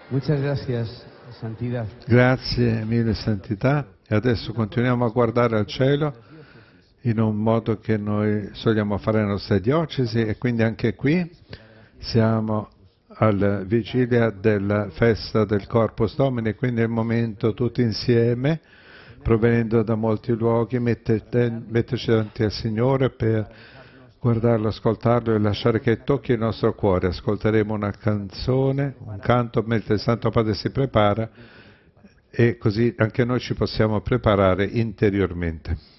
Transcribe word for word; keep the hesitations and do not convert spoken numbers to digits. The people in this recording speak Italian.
Muchas gracias, Santidad. Grazie mille Santità. E adesso continuiamo a guardare al cielo in un modo che noi soliamo fare nelle nostre diocesi, e quindi anche qui siamo alla vigilia della festa del Corpus Domini, quindi è il momento tutti insieme, provenendo da molti luoghi, metterci davanti al Signore per guardarlo, ascoltarlo e lasciare che tocchi il nostro cuore. Ascolteremo una canzone, un canto mentre il Santo Padre si prepara, e così anche noi ci possiamo preparare interiormente.